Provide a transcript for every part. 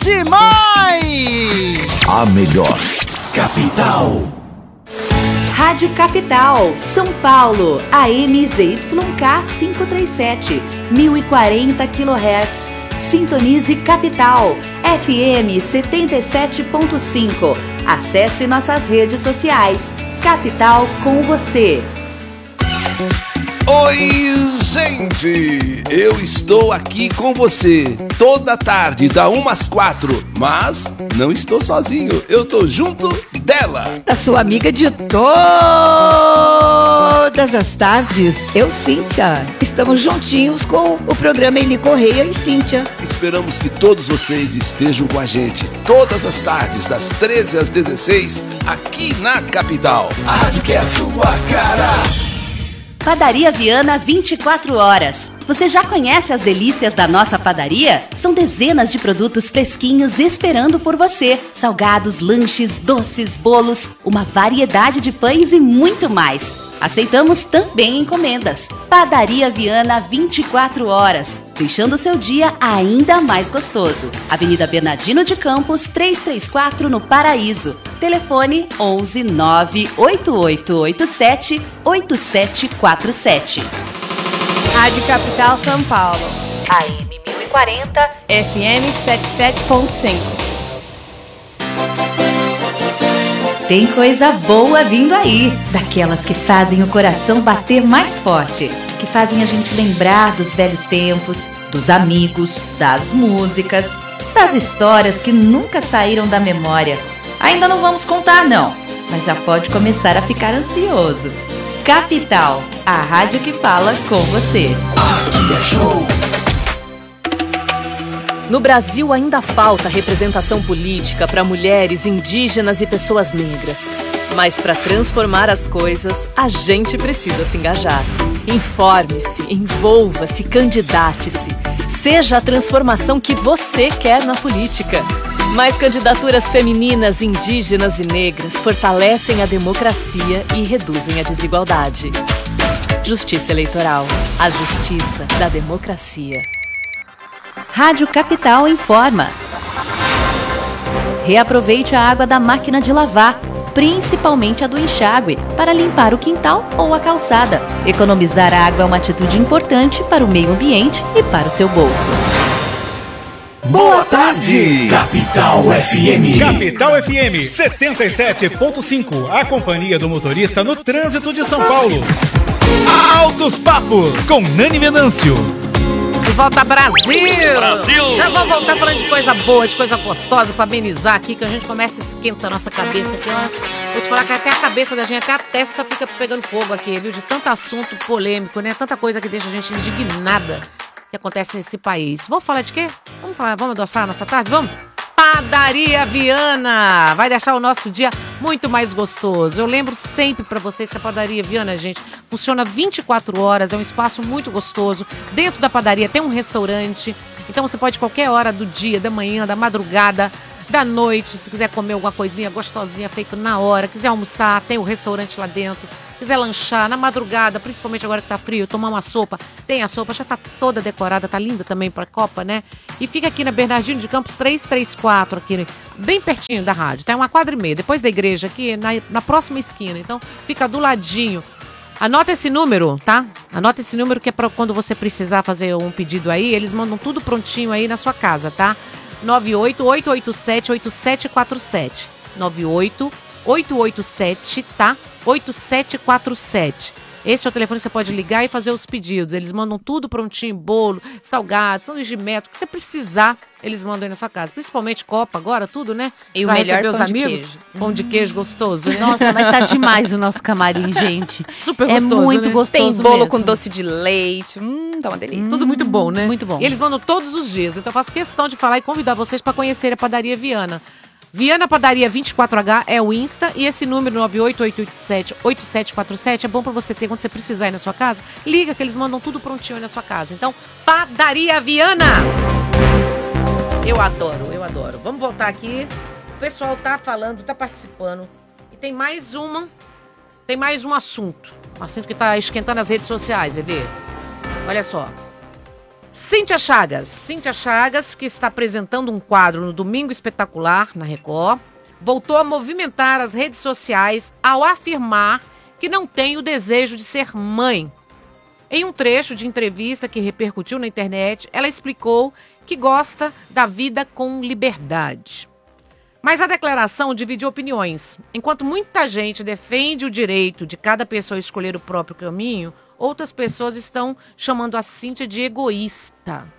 demais! A melhor capital. Rádio Capital, São Paulo, AM ZYK 537, 1040 kHz. Sintonize Capital, FM 77.5. Acesse nossas redes sociais. Capital com você. Oi, gente! Eu estou aqui com você toda tarde, da 1 às 4. Mas não estou sozinho, eu tô junto dela. Da sua amiga de todas as tardes, eu, Cíntia. Estamos juntinhos com o programa Eli Correia e Cíntia. Esperamos que todos vocês estejam com a gente todas as tardes, das 13 às 16, aqui na Capital. A rádio que é a sua cara. Padaria Viana 24 horas. Você já conhece as delícias da nossa padaria? São dezenas de produtos fresquinhos esperando por você. Salgados, lanches, doces, bolos, uma variedade de pães e muito mais. Aceitamos também encomendas. Padaria Viana 24 horas, deixando seu dia ainda mais gostoso. Avenida Bernardino de Campos, 334 no Paraíso. Telefone 11 98887 8747. Rádio Capital São Paulo. AM 1040, FM 77.5. Tem coisa boa vindo aí, daquelas que fazem o coração bater mais forte, que fazem a gente lembrar dos velhos tempos, dos amigos, das músicas, das histórias que nunca saíram da memória. Ainda não vamos contar não, mas já pode começar a ficar ansioso. Capital, a rádio que fala com você. Aqui é show. No Brasil ainda falta representação política para mulheres, indígenas e pessoas negras. Mas para transformar as coisas, a gente precisa se engajar. Informe-se, envolva-se, candidate-se. Seja a transformação que você quer na política. Mais candidaturas femininas, indígenas e negras fortalecem a democracia e reduzem a desigualdade. Justiça Eleitoral, a justiça da democracia. Rádio Capital informa. Reaproveite a água da máquina de lavar, principalmente a do enxágue, para limpar o quintal ou a calçada. Economizar água é uma atitude importante para o meio ambiente e para o seu bolso. Boa tarde, Capital FM. Capital FM 77.5, a companhia do motorista no trânsito de São Paulo. Altos Papos, com Nani Venâncio. De volta Brasil! Brasil! Já vamos voltar falando de coisa boa, de coisa gostosa, pra amenizar aqui, que a gente começa a esquentar a nossa cabeça aqui. Vou te falar que até a cabeça da gente, até a testa fica pegando fogo aqui, viu? De tanto assunto polêmico, né? Tanta coisa que deixa a gente indignada que acontece nesse país. Vamos falar de quê? Vamos adoçar a nossa tarde? Vamos? Padaria Viana vai deixar o nosso dia muito mais gostoso. Eu lembro sempre pra vocês que a Padaria Viana, gente, funciona 24 horas, é um espaço muito gostoso. Dentro da padaria tem um restaurante, então você pode qualquer hora do dia, da manhã, da madrugada, da noite, se quiser comer alguma coisinha gostosinha feita na hora, quiser almoçar, tem o restaurante lá dentro. Quiser lanchar na madrugada, principalmente agora que tá frio, tomar uma sopa, tem a sopa, já tá toda decorada, tá linda também pra Copa, né? E fica aqui na Bernardino de Campos 334, aqui, bem pertinho da rádio, tá? Uma quadra e meia, depois da igreja aqui, na próxima esquina, então fica do ladinho. Anota esse número, tá? Anota esse número que é pra quando você precisar fazer um pedido aí, eles mandam tudo prontinho aí na sua casa, tá? 98887-8747, 98887, tá? 8747. Esse é o telefone que você pode ligar e fazer os pedidos. Eles mandam tudo prontinho, bolo, salgado, sanduíche de metro, o que você precisar, eles mandam aí na sua casa. Principalmente Copa agora, tudo, né? E você o melhor receber os pão amigos. de queijo. Pão de queijo gostoso. Né? Nossa, mas tá demais o nosso camarim, gente. Super gostoso, é muito né? gostoso. Tem bolo mesmo. com doce de leite. Tá uma delícia. Tudo muito bom, né? Muito bom. E eles mandam todos os dias. Então eu faço questão de falar e convidar vocês para conhecer a Padaria Viana. Viana Padaria 24H é o Insta e esse número 98887-8747 é bom pra você ter quando você precisar ir na sua casa. Liga que eles mandam tudo prontinho aí na sua casa. Então, Padaria Viana! Eu adoro. Vamos voltar aqui. O pessoal tá falando, tá participando. E tem mais um assunto. Um assunto que tá esquentando as redes sociais, Evê. Olha só. Cíntia Chagas, que está apresentando um quadro no Domingo Espetacular, na Record, voltou a movimentar as redes sociais ao afirmar que não tem o desejo de ser mãe. Em um trecho de entrevista que repercutiu na internet, ela explicou que gosta da vida com liberdade. Mas a declaração divide opiniões. Enquanto muita gente defende o direito de cada pessoa escolher o próprio caminho, outras pessoas estão chamando a Cíntia de egoísta.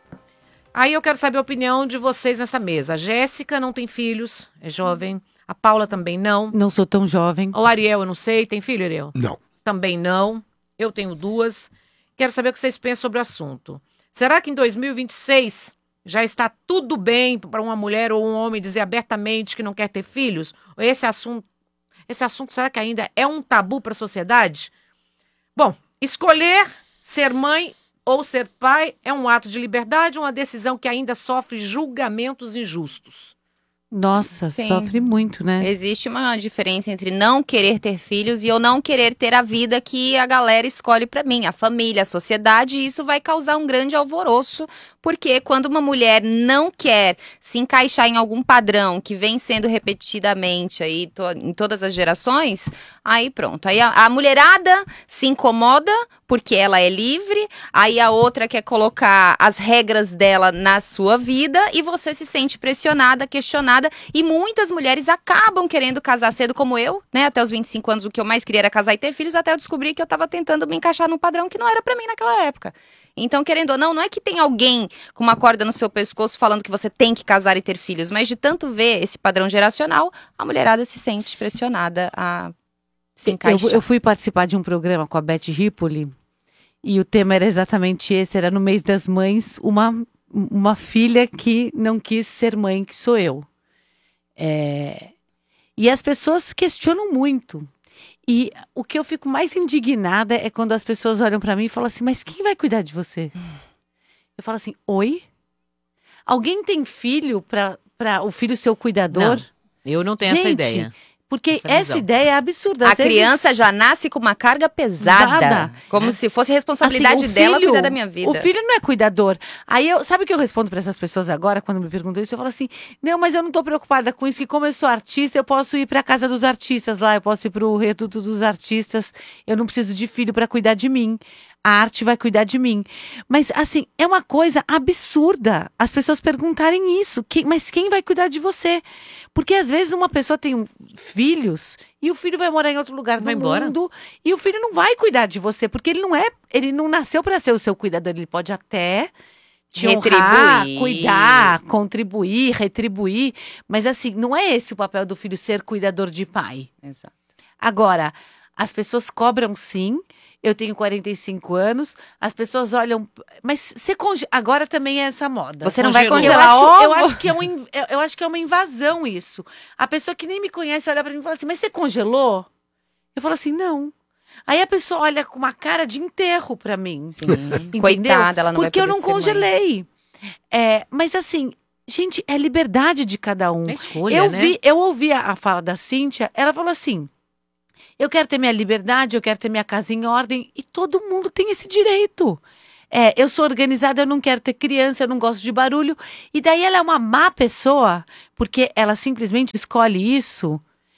Aí eu quero saber a opinião de vocês nessa mesa. A Jéssica não tem filhos, é jovem. A Paula também não. Não sou tão jovem. O Ariel, eu não sei. Tem filho, Ariel? Não. Também não. Eu tenho 2. Quero saber o que vocês pensam sobre o assunto. Será que em 2026 já está tudo bem para uma mulher ou um homem dizer abertamente que não quer ter filhos? Ou esse assunto será que ainda é um tabu para a sociedade? Bom, escolher ser mãe ou ser pai é um ato de liberdade, uma decisão que ainda sofre julgamentos injustos. Nossa, Sim. sofre muito, né? Existe uma diferença entre não querer ter filhos e eu não querer ter a vida que a galera escolhe pra mim, a família, a sociedade, e isso vai causar um grande alvoroço, porque quando uma mulher não quer se encaixar em algum padrão que vem sendo repetidamente aí em todas as gerações, aí pronto. Aí a mulherada se incomoda porque ela é livre, aí a outra quer colocar as regras dela na sua vida e você se sente pressionada, questionada, e muitas mulheres acabam querendo casar cedo, como eu, né? Até os 25 anos o que eu mais queria era casar e ter filhos, até eu descobri que eu tava tentando me encaixar num padrão que não era pra mim naquela época. Então, querendo ou não, não é que tem alguém com uma corda no seu pescoço falando que você tem que casar e ter filhos, mas de tanto ver esse padrão geracional, a mulherada se sente pressionada a se encaixar. Eu fui participar de um programa com a Beth Ripoli e o tema era exatamente esse, era no mês das mães, uma filha que não quis ser mãe, que sou eu. E as pessoas questionam muito. E o que eu fico mais indignada é quando as pessoas olham pra mim e falam assim, mas quem vai cuidar de você? Eu falo assim, oi? Alguém tem filho pra o filho ser o cuidador? Não, eu não tenho essa ideia. Porque essa ideia é absurda. A criança já nasce com uma carga pesada. Como se fosse responsabilidade assim, dela cuidar da minha vida. O filho não é cuidador. Aí, sabe o que eu respondo para essas pessoas agora, quando me perguntam isso? Eu falo assim, não, mas eu não tô preocupada com isso, que como eu sou artista, eu posso ir pra casa dos artistas lá, eu posso ir pro Reduto dos Artistas, eu não preciso de filho para cuidar de mim. A arte vai cuidar de mim. Mas, assim, é uma coisa absurda as pessoas perguntarem isso. Mas quem vai cuidar de você? Porque, às vezes, uma pessoa tem filhos e o filho vai morar em outro lugar do mundo e o filho não vai cuidar de você, porque ele não nasceu para ser o seu cuidador. Ele pode até te honrar, cuidar, contribuir, retribuir. Mas, assim, não é esse o papel do filho, ser cuidador de pai. Exato. Agora, as pessoas cobram sim. Eu tenho 45 anos, as pessoas olham... Mas você agora também é essa moda. Você não vai congelar ovo? Eu acho que é uma invasão isso. A pessoa que nem me conhece olha pra mim e fala assim, mas você congelou? Eu falo assim, não. Aí a pessoa olha com uma cara de enterro pra mim. Sim. Coitada, ela não porque vai eu não congelei. Mas assim, gente, é liberdade de cada um. É escolha, Eu ouvi a fala da Cíntia, ela falou assim... Eu quero ter minha liberdade, eu quero ter minha casa em ordem. E todo mundo tem esse direito. Eu sou organizada, eu não quero ter criança, eu não gosto de barulho. E daí ela é uma má pessoa, porque ela simplesmente escolhe isso.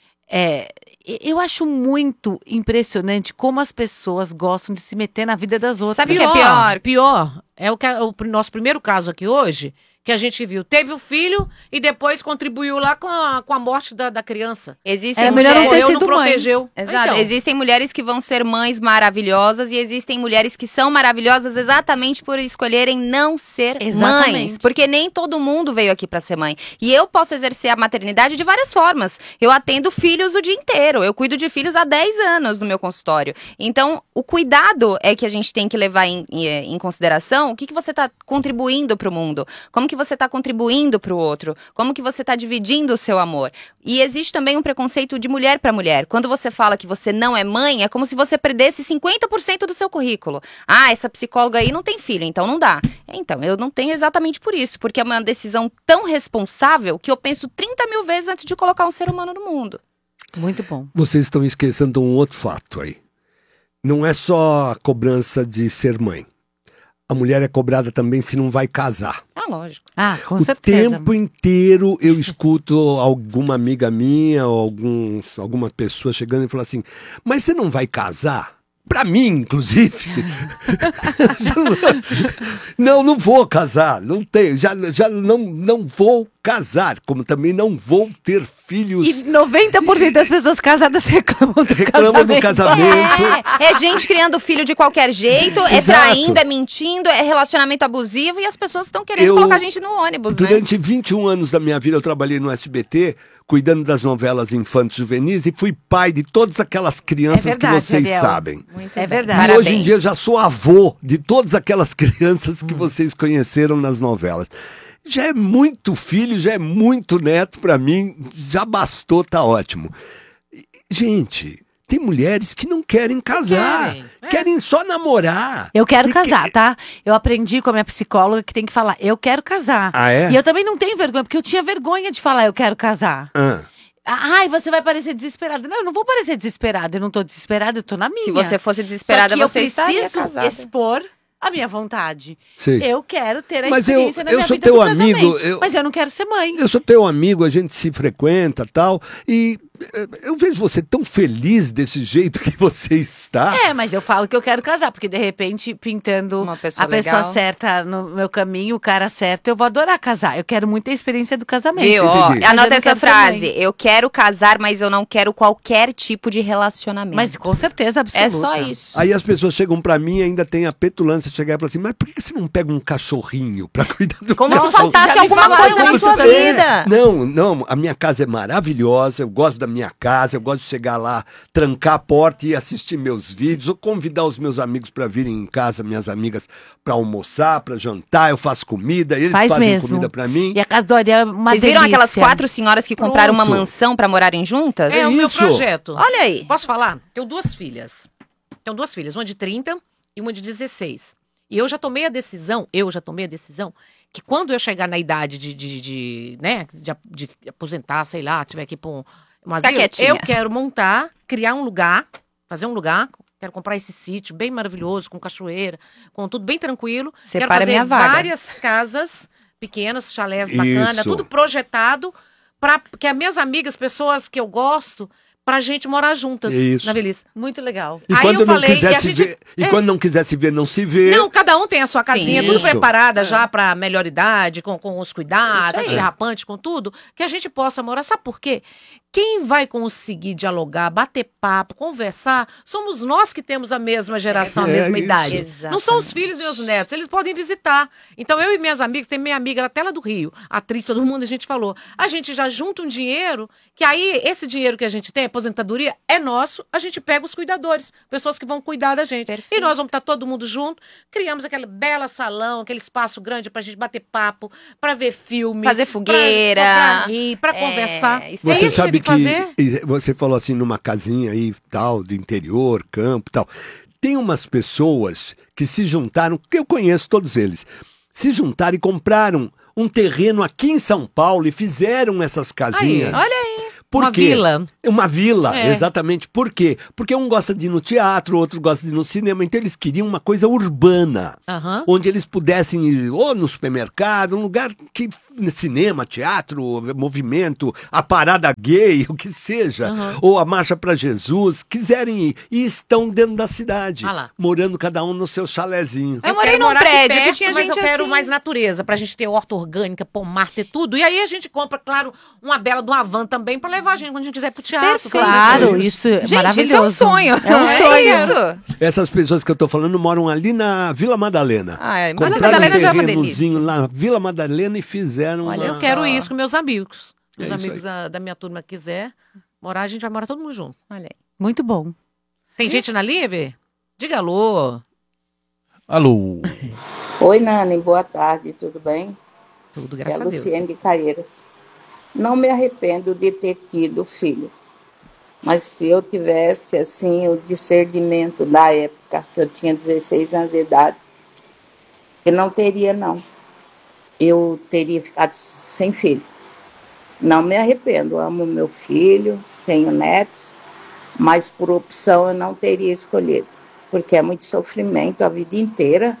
Eu acho muito impressionante como as pessoas gostam de se meter na vida das outras. Sabe o que é pior? Pior é o nosso primeiro caso aqui hoje, que a gente viu. Teve o filho e depois contribuiu lá com a morte da criança. Existem melhor não ter não sido protegeu. Exato. Então, Existem mulheres que vão ser mães maravilhosas e existem mulheres que são maravilhosas exatamente por escolherem não ser mães. Porque nem todo mundo veio aqui pra ser mãe. E eu posso exercer a maternidade de várias formas. Eu atendo filhos o dia inteiro. Eu cuido de filhos há 10 anos no meu consultório. Então, o cuidado é que a gente tem que levar em consideração o que você está contribuindo pro mundo. Como que você está contribuindo pro outro. Como que você está dividindo o seu amor. E existe também um preconceito de mulher para mulher. Quando você fala que você não é mãe, é como se você perdesse 50% do seu currículo. Ah, essa psicóloga aí não tem filho, então não dá. Então, eu não tenho exatamente por isso, porque é uma decisão tão responsável que eu penso 30 mil vezes antes de colocar um ser humano no mundo. Muito bom. Vocês estão esquecendo um outro fato aí. Não é só a cobrança de ser mãe. a mulher é cobrada também se não vai casar. Ah, lógico. Ah, com O certeza. tempo inteiro eu escuto alguma amiga minha ou alguma pessoa chegando e falando assim, mas você não vai casar? Pra mim, inclusive. Não vou casar. Não tenho, já não vou casar, como também não vou ter filhos. E 90% das pessoas casadas reclamam do casamento. É gente criando filho de qualquer jeito, é Exato. traindo, é mentindo, é relacionamento abusivo e as pessoas estão querendo colocar a gente no ônibus, né? Durante 21 anos da minha vida eu trabalhei no SBT, cuidando das novelas infantis juvenis e fui pai de todas aquelas crianças verdade, que vocês Ariel. sabem. Muito É bem. verdade. E hoje em dia eu já sou avô de todas aquelas crianças que vocês conheceram nas novelas. Já é muito filho, já é muito neto pra mim, já bastou, tá ótimo. Gente, tem mulheres que não querem casar, querem só namorar. Eu quero E casar, tá? Eu aprendi com a minha psicóloga que tem que falar, eu quero casar. Ah, é? E eu também não tenho vergonha, porque eu tinha vergonha de falar, eu quero casar. Ah, Ai, você vai parecer desesperada. Não, eu não vou parecer desesperada. Eu não tô desesperada, eu tô na minha. Se você fosse desesperada, Só que você eu estaria preciso casada. expor a minha vontade. sei. Eu quero ter a Mas experiência na eu minha sou vida teu do amigo, casamento. Mas eu não quero ser mãe. Eu sou teu amigo, a gente se frequenta tal, e eu vejo você tão feliz desse jeito que você está. É, mas eu falo que eu quero casar, porque de repente, pintando Uma pessoa a pessoa legal. certa no meu caminho, o cara certo, eu vou adorar casar. Eu quero muito a experiência do casamento. Viu? Ó, Entendi. Mas eu anota não essa quero ser frase. mãe. Eu quero casar, mas eu não quero qualquer tipo de relacionamento. Mas com certeza absoluta. é só isso. Aí as pessoas chegam pra mim e ainda tem a petulância de chegar e falar assim, mas por que você não pega um cachorrinho pra cuidar do Como cachorro? se faltasse já me alguma falaram coisa na isso sua também. vida. Não, a minha casa é maravilhosa, eu gosto da minha casa, eu gosto de chegar lá, trancar a porta e assistir meus vídeos, ou convidar os meus amigos pra virem em casa, minhas amigas, pra almoçar, pra jantar, eu faço comida, eles Faz fazem mesmo. comida pra mim. E a casa do Ariel é uma Vocês viram delícia. aquelas 4 senhoras que compraram uma Pronto. mansão pra morarem juntas? É o meu isso. projeto. Olha aí. Posso falar? Tenho 2 filhas. Uma de 30 e uma de 16. E eu já tomei a decisão que quando eu chegar na idade de aposentar, sei lá, tiver que ir pra um asilo, quietinha. eu quero criar um lugar, fazer um lugar, quero comprar esse sítio bem maravilhoso, com cachoeira, com tudo bem tranquilo. Separa quero fazer minha vaga. várias casas pequenas, chalés bacanas, Isso. tudo projetado para que as minhas amigas, pessoas que eu gosto, pra gente morar juntas Isso. na velhice. Muito legal. E Aí quando eu não falei, quiser e a se gente- ver, e quando não quiser se ver, não se vê. Não, cada um tem a sua casinha, Sim. tudo Isso. preparada já pra melhor idade, com os cuidados, Isso aí. antirrapante, com tudo, que a gente possa morar. Sabe por quê? Quem vai conseguir dialogar, bater papo, conversar, somos nós que temos a mesma geração, a É mesma isso. idade. Exatamente. Não são os filhos e os netos, eles podem visitar. Então eu e minhas amigas, tem minha amiga até lá do Rio, atriz, todo mundo, a gente falou, a gente já junta um dinheiro, que aí esse dinheiro que a gente tem, aposentadoria, é nosso, a gente pega os cuidadores, pessoas que vão cuidar da gente. Perfeito. E nós vamos estar todo mundo junto, criamos aquele belo salão, aquele espaço grande pra gente bater papo, pra ver filme. Fazer fogueira. Pra rir, pra conversar. isso Você é isso sabe que tem que fazer. você falou assim numa casinha aí tal, do interior, campo e tal. Tem umas pessoas que se juntaram, que eu conheço todos eles, se juntaram e compraram um terreno aqui em São Paulo e fizeram essas casinhas. Aí, olha aí. Por Uma quê? vila. Uma vila, É. exatamente. Por quê? Porque um gosta de ir no teatro, outro gosta de ir no cinema. Então eles queriam uma coisa urbana, Aham. onde eles pudessem ir ou no supermercado, um lugar que cinema, teatro, movimento, a parada gay, o que seja, ou a marcha para Jesus, quiserem ir e estão dentro da cidade, Ah lá. morando cada um no seu chalezinho. Eu morei quero num morar aqui prédio que perto, tinha mas gente eu quero assim. mais natureza, pra gente ter horta orgânica, pomar, ter tudo. E aí a gente compra, claro, uma bela de uma van também pra levar a gente quando a gente quiser ir pro teatro. Claro, isso é Gente, maravilhoso. isso é um sonho. É um sonho. Isso. Essas pessoas que eu tô falando moram ali na Vila Madalena. Ah, é, Compraram Madalena já é um uma terrenozinho delícia. lá na Vila Madalena e fizeram Olha, uma... Eu quero isso com meus amigos. É Os isso amigos da minha turma quiser morar, a gente vai morar todo mundo junto. Olha aí. Muito bom. Tem gente na linha, Vê? Diga alô. Alô. Oi, Nani, boa tarde, tudo bem? Tudo, É graças a a Deus. Luciene de Caieiras. Não me arrependo de ter tido filho, mas se eu tivesse, assim, o discernimento da época, que eu tinha 16 anos de idade, eu não teria, não. Eu teria ficado sem filho. Não me arrependo, amo meu filho, tenho netos, mas por opção eu não teria escolhido, porque é muito sofrimento a vida inteira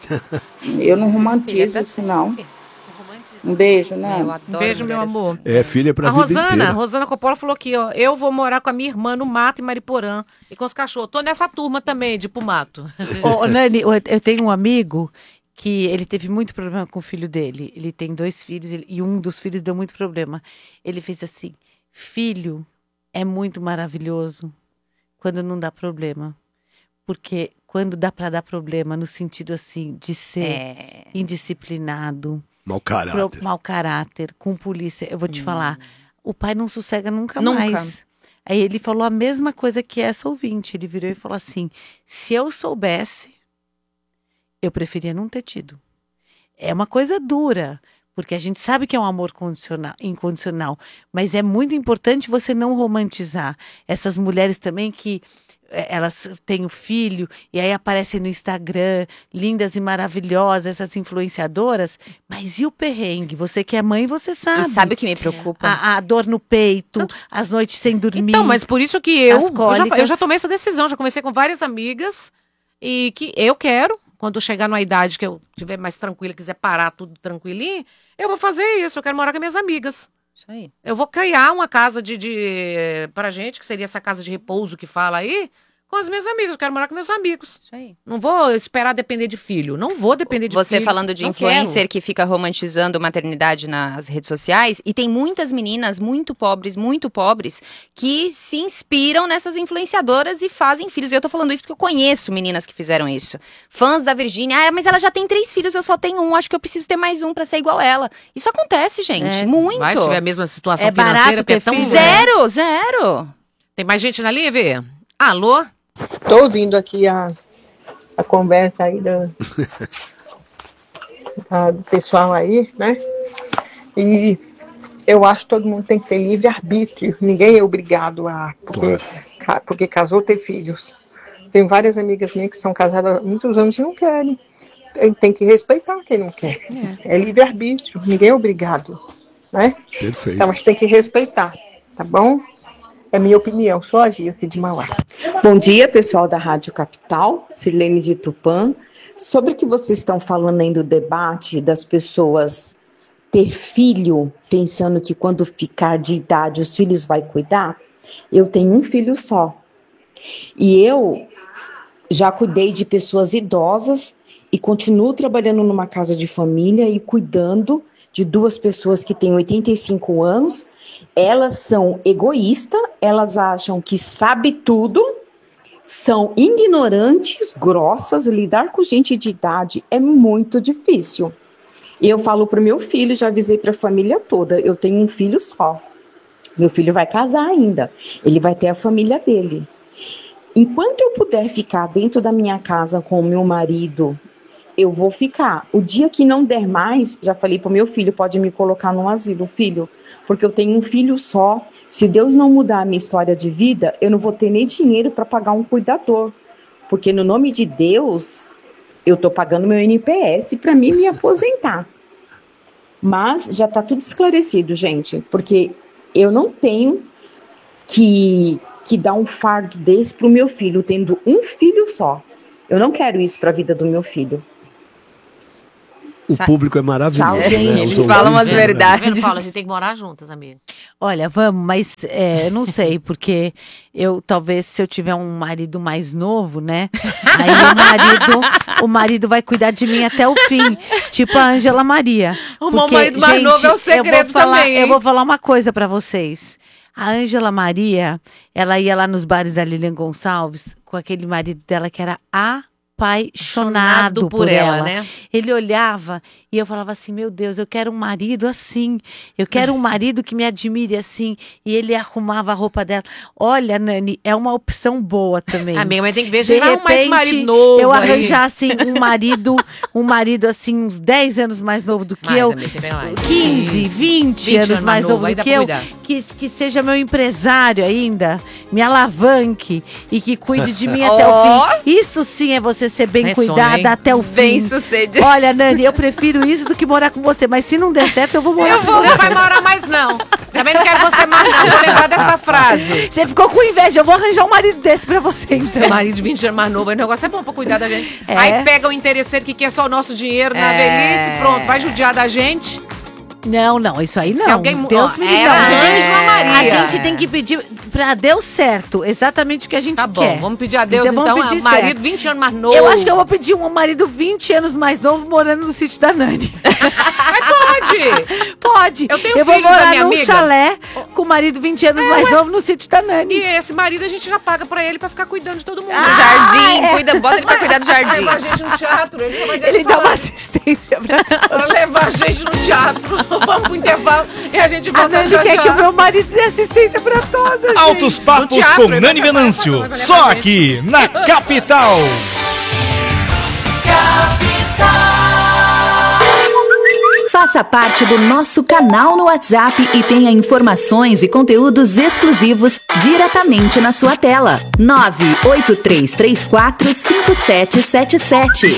Eu não romantizo isso, não. Um beijo, né? Um beijo, meu amor. Filha pra A vida Rosana, inteira. Rosana Coppola falou aqui, ó. Eu vou morar com a minha irmã no mato em Mariporã e com os cachorros. Tô nessa turma também, de ir pro mato. Ô, Nani, eu tenho um amigo que ele teve muito problema com o filho dele. Ele tem 2 filhos e um dos filhos deu muito problema. Ele fez assim, filho é muito maravilhoso quando não dá problema. Porque quando dá pra dar problema, no sentido assim, de ser indisciplinado, Mau caráter. mau caráter, com polícia, eu vou te falar, o pai não sossega nunca mais. Aí ele falou a mesma coisa que essa ouvinte. Ele virou e falou assim, se eu soubesse, eu preferia não ter tido. É uma coisa dura, porque a gente sabe que é um amor incondicional, mas é muito importante você não romantizar. Essas mulheres também que elas têm o filho e aí aparecem no Instagram, lindas e maravilhosas, essas influenciadoras, mas e o perrengue? Você que é mãe, você sabe. E sabe o que me preocupa? A dor no peito, as noites sem dormir. Então, mas por isso que eu já tomei essa decisão, já conversei com várias amigas e que eu quero, quando chegar numa idade que eu estiver mais tranquila, quiser parar tudo tranquilinho, eu vou fazer isso, eu quero morar com minhas amigas. Isso aí. Eu vou criar uma casa pra gente, que seria essa casa de repouso que fala aí, com as minhas amigas. Eu quero morar com meus amigos. Isso aí. Não vou esperar depender de filho. Não vou depender de filho. Você falando de Não influencer quero. que fica romantizando maternidade nas redes sociais, e tem muitas meninas muito pobres, que se inspiram nessas influenciadoras e fazem filhos. E eu tô falando isso porque eu conheço meninas que fizeram isso. Fãs da Virgínia, mas ela já tem 3 filhos, eu só tenho um, acho que eu preciso ter mais um pra ser igual ela. Isso acontece, gente, muito. Vai tiver a mesma situação É financeira, barato ter porque é tão... filho? Zero. Tem mais gente na linha, Vê? Alô? Tô ouvindo aqui a conversa aí do pessoal aí, né? E eu acho que todo mundo tem que ter livre-arbítrio. Ninguém é obrigado porque casou ter filhos. Tenho várias amigas minhas que são casadas há muitos anos e não querem. Tem que respeitar quem não quer. É livre-arbítrio. Ninguém é obrigado, né? Perfeito. Então, mas tem que respeitar, tá bom? É minha opinião, sou a Gia aqui de Mauá. Bom dia, pessoal da Rádio Capital, Sirlene de Tupã. Sobre o que vocês estão falando aí do debate das pessoas ter filho, pensando que quando ficar de idade os filhos vai cuidar, eu tenho um filho só. E eu já cuidei de pessoas idosas e continuo trabalhando numa casa de família e cuidando de 2 pessoas que têm 85 anos. Elas são egoístas, elas acham que sabe tudo, são ignorantes, grossas. Lidar com gente de idade é muito difícil. E eu falo pro meu filho, já avisei para a família toda, eu tenho um filho só. Meu filho vai casar ainda, ele vai ter a família dele. Enquanto eu puder ficar dentro da minha casa com o meu marido, eu vou ficar. O dia que não der mais, já falei pro meu filho, pode me colocar num asilo, filho, porque eu tenho um filho só. Se Deus não mudar a minha história de vida, eu não vou ter nem dinheiro para pagar um cuidador. Porque no nome de Deus, eu tô pagando meu NPS para mim me aposentar. Mas já tá tudo esclarecido, gente, porque eu não tenho que dar um fardo desse pro meu filho, tendo um filho só. Eu não quero isso para a vida do meu filho. O público é maravilhoso. Tchau, gente. Né? Eles falam umas verdades. Tá vendo, Paula? A gente tem que morar juntas, amiga. Olha, vamos, mas eu não sei, porque talvez se eu tiver um marido mais novo, né? Aí o marido vai cuidar de mim até o fim. Tipo a Ângela Maria. O meu marido mais novo é o segredo também, hein? Eu vou falar uma coisa pra vocês. A Ângela Maria, ela ia lá nos bares da Lilian Gonçalves com aquele marido dela que era apaixonado por ela, né? Ele olhava e eu falava assim, meu Deus, eu quero um marido assim, eu quero um marido que me admire assim, e ele arrumava a roupa dela. Olha, Nani, é uma opção boa também. Amiga, mas tem que ver de se vai arrumar esse repente, marido novo eu aí. arranjar assim um marido assim uns 10 anos mais novo do que Mais, eu, amiga, tem bem mais. 15, 20 anos mais novo aí do dá que pra eu, cuidar. que seja meu empresário ainda, me alavanque e que cuide de mim até o fim. Isso sim é você ser bem Sem cuidada sonho, hein? até o fim. Bem sucedido. Olha, Nani, eu prefiro isso do que morar com você, mas se não der certo, eu vou morar com você. Você não vai morar mais, não. Já também não quero você mais, não. Vou lembrar dessa frase. Você ficou com inveja, eu vou arranjar um marido desse pra você, então. Seu marido de 20 anos mais novo, o negócio é bom pra cuidar da gente. É. Aí pega o interesseiro que quer só o nosso dinheiro na velhice, pronto, vai judiar da gente. Não, isso aí não. Se alguém Deus me livre. Ângela Maria. A gente tem que pedir pra Deus certo, exatamente o que a gente Tá bom, quer. vamos pedir a Deus então, vamos pedir marido certo. 20 anos mais novo. Eu acho que eu vou pedir um marido 20 anos mais novo morando no sítio da Nani. Pode! Pode. Eu tenho Eu vou filhos da morar minha num amiga. chalé com o marido 20 anos mais novo no sítio da Nani. E esse marido a gente já paga pra ele pra ficar cuidando de todo mundo. No jardim, bota ele pra cuidar do jardim. Levar a gente no teatro, ele já vai ganhar Ele dá uma salário. assistência Pra levar a gente no teatro. Vamos pro intervalo e a gente A volta Nani já quer já. que o meu marido dê assistência pra todas. Altos gente. Papos No teatro, com ele Nani vai Venâncio. fazer Só pra aqui, na Capital. Faça parte do nosso canal no WhatsApp e tenha informações e conteúdos exclusivos diretamente na sua tela. 983345777.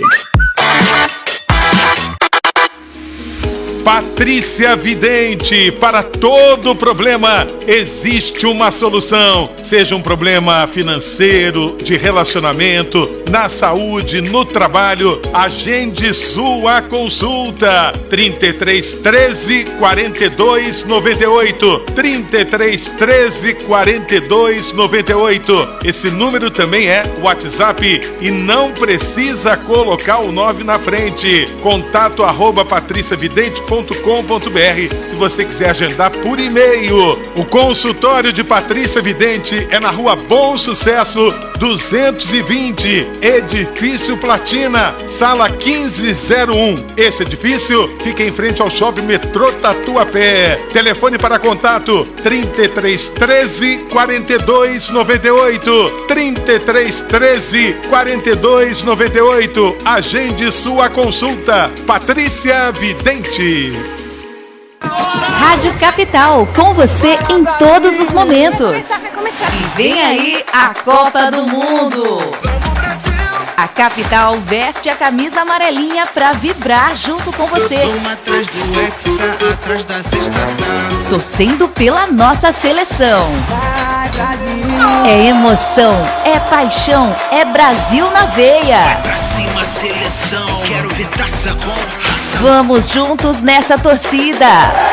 Patrícia Vidente, para todo problema existe uma solução. Seja um problema financeiro, de relacionamento, na saúde, no trabalho, agende sua consulta. 33 13 42 98. 33 13 42 98. Esse número também é WhatsApp e não precisa colocar o 9 na frente. Contato @patriciavidente.com.br se você quiser agendar por e-mail. O consultório de Patrícia Vidente é na Rua Bom Sucesso 220, Edifício Platina, sala 1501. Esse edifício fica em frente ao Shopping Metrô Tatuapé. Telefone para contato 33 13 42 98. 33 13 42 98. Agende sua consulta. Patrícia Vidente. Rádio Capital, com você em todos os momentos. E vem aí a Copa do Mundo. A Capital veste a camisa amarelinha pra vibrar junto com você. Atrás do Hexa, atrás da sexta taça. Torcendo pela nossa seleção. Vai, Brasil. É emoção, é paixão, é Brasil na veia. Vai pra cima, seleção. Quero ver taça com raça. Vamos juntos nessa torcida.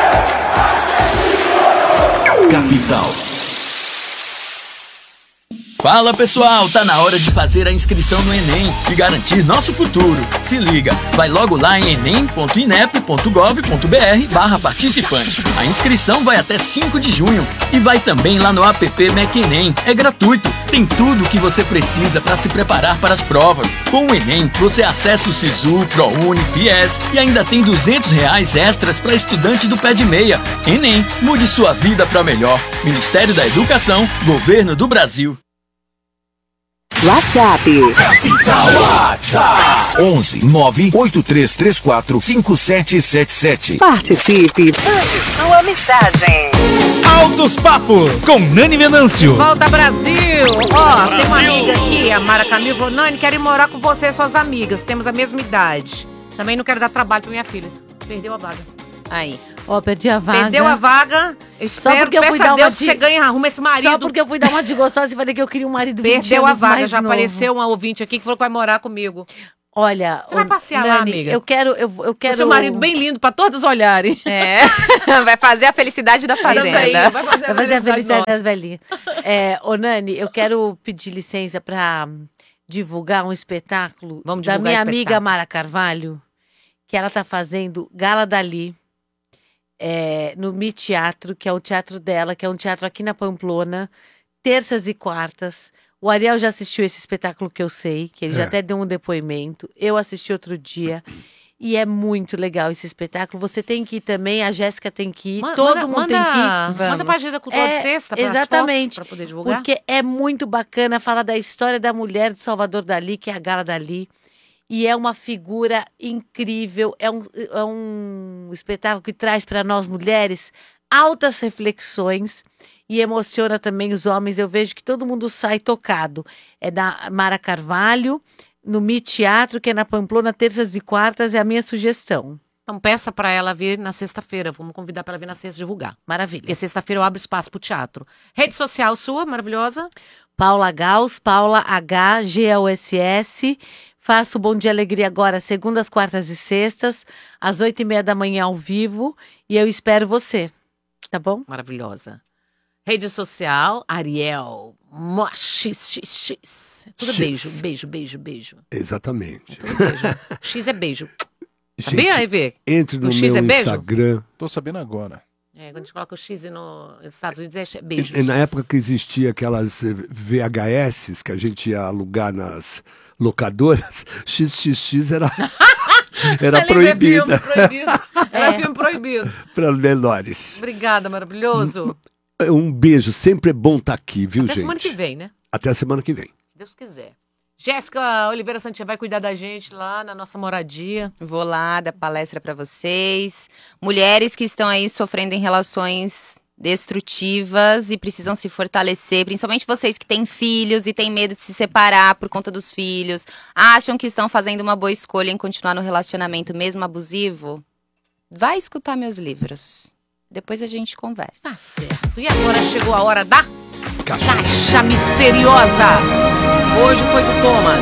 Capital. Fala pessoal, tá na hora de fazer a inscrição no Enem e garantir nosso futuro. Se liga, vai logo lá em enem.inep.gov.br/participante. A inscrição vai até 5 de junho e vai também lá no app MecEnem. É gratuito, tem tudo o que você precisa para se preparar para as provas. Com o Enem, você acessa o Sisu, ProUni, Fies e ainda tem R$200 extras para estudante do pé de meia. Enem, mude sua vida para melhor. Ministério da Educação, Governo do Brasil. WhatsApp. WhatsApp 11 98334 5777. Participe. Mande sua mensagem. Altos Papos com Nani Venâncio. Volta Brasil! Ó, tem uma amiga aqui, a Mara Camilo, falou: Nani, quero ir morar com você e suas amigas. Temos a mesma idade. Também não quero dar trabalho pra minha filha. Perdeu a vaga. Aí. Ó, perdi a vaga. Perdeu a vaga. Espero, porque eu fui peça dar a uma Deus que de- você ganhe, arruma esse marido. Só porque eu fui dar uma de gostosa e falei que eu queria um marido 20 Perdeu a anos vaga, mais já novo. apareceu uma ouvinte aqui que falou que vai morar comigo. Olha, Você vai passear lá, Nani, amiga? Eu quero. O seu marido bem lindo pra todos olharem. É. Vai fazer a felicidade da fazenda. Vai fazer a Vai fazer a felicidade nossa. das velhinhas. Ô, Nani, eu quero pedir licença pra divulgar um espetáculo Vamos da divulgar minha espetáculo. amiga Mara Carvalho, que ela tá fazendo Gala Dali no Mi Teatro, que é o teatro dela, que é um teatro aqui na Pamplona, terças e quartas. O Ariel já assistiu esse espetáculo que eu sei, que ele já até deu um depoimento. Eu assisti outro dia. E é muito legal esse espetáculo. Você tem que ir também, a Jéssica tem que ir, todo mundo tem que ir. Manda pra Agenda Cultural de Sexta, pra exatamente, para poder divulgar. porque é muito bacana falar da história da mulher do Salvador Dalí, que é a Gala Dali. E é uma figura incrível, é um espetáculo que traz para nós mulheres altas reflexões e emociona também os homens. Eu vejo que todo mundo sai tocado. É da Mara Carvalho, no Mi Teatro, que é na Pamplona, terças e quartas, é a minha sugestão. Então peça pra ela vir na sexta-feira. Vamos convidar pra ela vir na sexta divulgar. Maravilha. Porque sexta-feira eu abro espaço pro teatro. Rede social sua, maravilhosa. Paula Gauss, Paula HGAUSS. Faço o Bom Dia Alegria agora, segundas, quartas e sextas, às 8h30 da manhã ao vivo. E eu espero você, tá bom? Maravilhosa. Rede social, Ariel XXX. Tudo X. beijo. Exatamente. Tudo beijo. X é beijo. Gente, Sabia, Ivê? Entre no O X meu é beijo? Instagram. Tô sabendo agora. Quando a gente coloca o X nos Estados Unidos é beijo. Na época que existia aquelas VHS que a gente ia alugar nas locadoras, XXX era proibida. Era filme proibido. Para menores. Obrigada, maravilhoso. Um beijo, sempre é bom estar aqui, viu, Até gente? semana que vem, né? Até a semana que vem. Se Deus quiser. Jéssica Oliveira Santia vai cuidar da gente lá na nossa moradia. Vou lá dar palestra pra vocês. Mulheres que estão aí sofrendo em relações destrutivas e precisam se fortalecer, principalmente vocês que têm filhos e têm medo de se separar por conta dos filhos, acham que estão fazendo uma boa escolha em continuar no relacionamento mesmo abusivo, vai escutar meus livros. Depois a gente conversa. Tá certo. E agora chegou a hora da Caixa Misteriosa. Hoje foi do Thomas.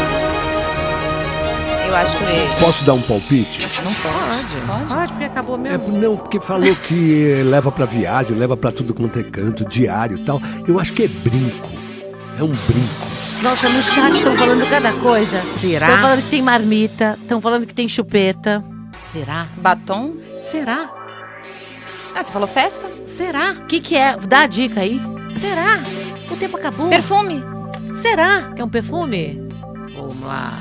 Eu acho que eu Posso dar um palpite? Não pode. Pode, porque acabou mesmo. Não, porque falou que leva pra viagem, leva pra tudo quanto é canto, diário e tal. Eu acho que é brinco. É um brinco. Nossa, no chat estão falando cada coisa. Será? Estão falando que tem marmita, estão falando que tem chupeta. Será? Batom? Será? Ah, você falou festa? Será? O que é? Dá a dica aí. Será? O tempo acabou. Perfume? Será que é um perfume? Vamos lá.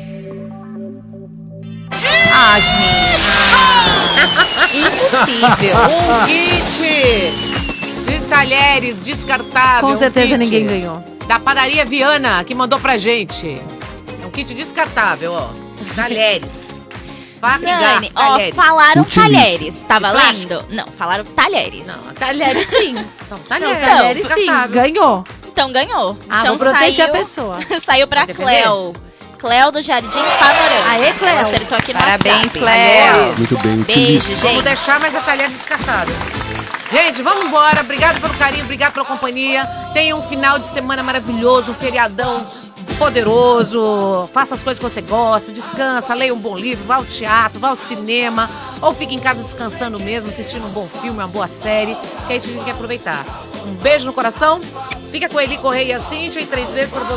Ah, gente. Impossível. Um kit de talheres descartável. Com certeza kit ninguém ganhou. Da padaria Viana, que mandou pra gente. É um kit descartável, ó. Talheres. Faca e Dani, garfo, ó, talheres. falaram Utilize. talheres, tá De valendo? Não, falaram talheres. Não, Talheres sim. Então, Não, talheres. talheres sim. descartável. Ganhou. Então ganhou. Ah, então vou proteger saiu, a pessoa. saiu pra Vai defender? Cleo. Cleo do Jardim Panorama. Aê, Cleo. Ela acertou aqui no Parabéns, WhatsApp. Cleo. Muito bem, Beijo, utilize. Vamos gente. deixar, mas a talher descartável. Gente, vamos embora. Obrigado pelo carinho, obrigado pela companhia. Tenha um final de semana maravilhoso, um feriadão poderoso. Faça as coisas que você gosta, descansa, leia um bom livro, vá ao teatro, vá ao cinema. Ou fique em casa descansando mesmo, assistindo um bom filme, uma boa série. Que é isso que a gente quer aproveitar. Um beijo no coração. Fica com a Eli Correia e a Cíntia e 3 vezes para você.